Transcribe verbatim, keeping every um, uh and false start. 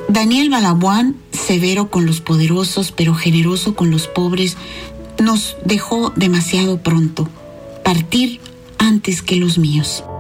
Daniel Balavoine, severo con los poderosos pero generoso con los pobres, nos dejó demasiado pronto, partir antes que los míos.